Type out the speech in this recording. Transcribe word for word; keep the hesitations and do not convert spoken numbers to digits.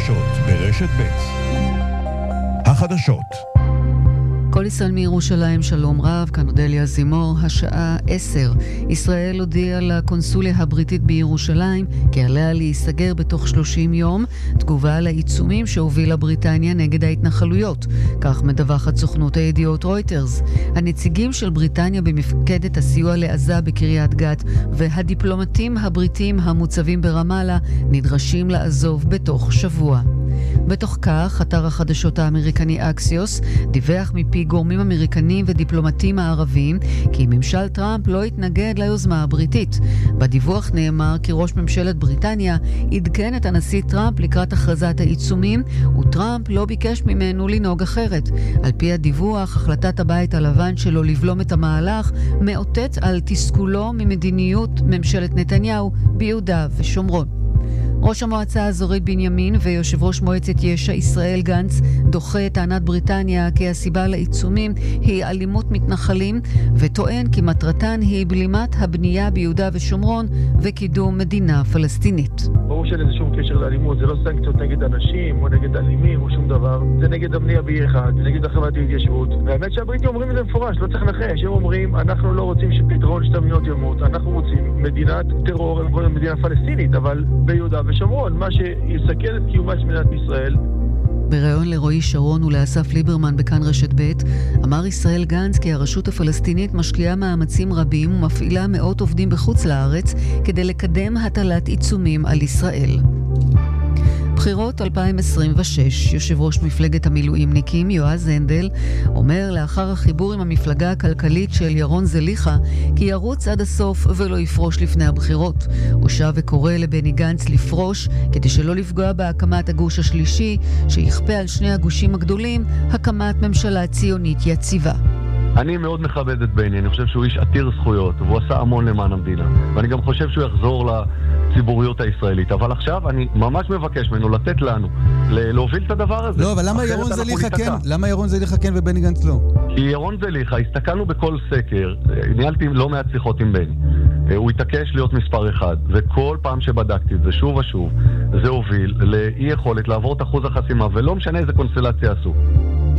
החדשות ברשת ב'. החדשות. כל ישראל מירושלים, שלום רב, כאן אודליה זימור, השעה עשר. ישראל הודיעה לקונסוליה הבריטית בירושלים כי עליה להיסגר בתוך שלושים יום, תגובה לעיצומים שהובילה בריטניה נגד ההתנחלויות. כך מדווחת סוכנות הידיעות רויטרס. הנציגים של בריטניה במפקדת הסיוע לעזה בקריית גת והדיפלומטים הבריטים המוצבים ברמאללה נדרשים לעזוב בתוך שבוע. בתוך כך, אתר החדשות האמריקני אקסיוס דיווח מפי גורמים אמריקנים ודיפלומטים הערבים כי ממשל טראמפ לא התנגד ליוזמה הבריטית. בדיווח נאמר כי ראש ממשלת בריטניה עדכן את הנשיא טראמפ לקראת הכרזת העיצומים, וטראמפ לא ביקש ממנו לנהוג אחרת. על פי הדיווח, החלטת הבית הלבן שלו לבלום את המהלך מאותת על תסכולו ממדיניות ממשלת נתניהו ביהודה ושומרון. ראש המועצה האזורית בנימין ויושב ראש מועצת יש"ע ישראל גנץ דוחה את טענת בריטניה כי הסיבה לעיצומים היא אלימות מתנחלים, וטוען כי מטרתן היא בלימת הבנייה ביהודה ושומרון וקידום מדינה פלסטינית. ברור שאין איזה שום קשר לאלימות, זה לא סנקציות נגד אנשים או נגד אלימים או שום דבר, זה נגד הבנייה בי אחד, זה נגד החוות ההתיישבות. והאמת שהבריטים אומרים את זה מפורש, לא צריך לנחש, הם אומרים אנחנו לא רוצים שפתרון שתי מדינות ימות, אנחנו רוצים מדינת טרור, הם קוראים מדינה פלסטינית, אבל ביהודה ושומרון, מה שיסכל את קיומה של מדינת ישראל. בראיון לרועי שרון ולאסף ליברמן בכאן רשת ב' אמר ישראל גנץ כי הרשות הפלסטינית משקיעה מאמצים רבים ומפעילה מאות עובדים בחוץ לארץ כדי לקדם הטלת עיצומים על ישראל. בחירות אלפיים עשרים ושש, יושב ראש מפלגת המילואימניקים יועז הנדל אומר לאחר החיבור עם המפלגה הכלכלית של ירון זליכה כי ירוץ עד הסוף ולא יפרוש לפני הבחירות. הוא שב וקורא לבני גנץ לפרוש כדי שלא לפגוע בהקמת הגוש השלישי שיכפה על שני הגושים הגדולים הקמת ממשלה ציונית יציבה. אני מאוד מכבד את בני, אני חושב שהוא איש עתיר זכויות, והוא עשה המון למען המדינה, ואני גם חושב שהוא יחזור לציבוריות הישראלית, אבל עכשיו אני ממש מבקש ממנו לתת לנו, להוביל את הדבר הזה. לא, אבל למה ירון זליכה כן? למה ירון זליכה כן ובני גנץ לא? כי ירון זליכה, הסתכלנו בכל סקר, ניהלתי לא מעט שיחות עם בני, הוא התעקש להיות מספר אחד, וכל פעם שבדקתי את זה שוב ושוב, זה הוביל לאי יכולת לעבור את אחוז החסימה, ולא משנה איזה קונסטלציה עשו.